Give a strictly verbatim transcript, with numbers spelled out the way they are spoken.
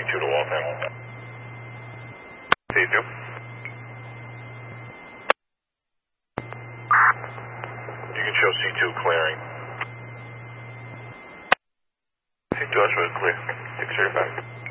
two to Waltham. C two. You can show C two clearing. C two, that's really clear. Take your back.